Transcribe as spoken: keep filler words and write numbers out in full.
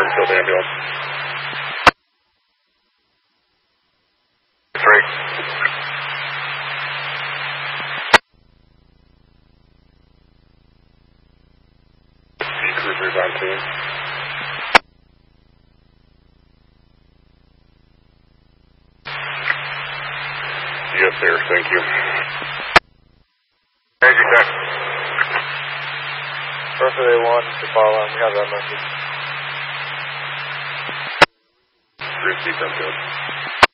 Springfield ambulance. Three. Cruisers on team. Yes, sir. Thank you. Major check. Perfect A one to follow on. We have that message. Three, Springfield.